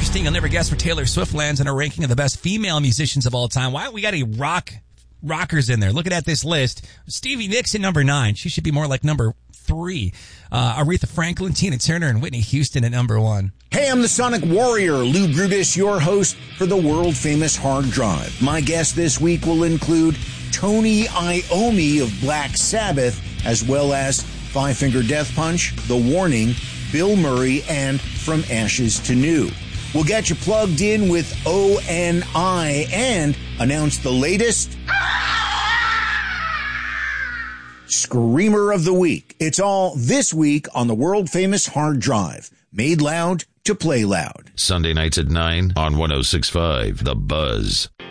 interesting. You'll never guess where Taylor Swift lands in a ranking of the best female musicians of all time. Why we got rockers in there? Looking at this list, Stevie Nicks at number 9. She should be more like number 3. Aretha Franklin, Tina Turner, and Whitney Houston at number 1. Hey, I'm the Sonic Warrior, Lou Brutus, your host for the world-famous Hard Drive. My guest this week will include Tony Iommi of Black Sabbath, as well as Five Finger Death Punch, The Warning, Bill Murray, and From Ashes to New. We'll get you plugged in with ONI and announce the latest Screamer of the Week. It's all this week on the world-famous Hard Drive. Made loud to play loud. Sunday nights at 9 on 106.5 The Buzz.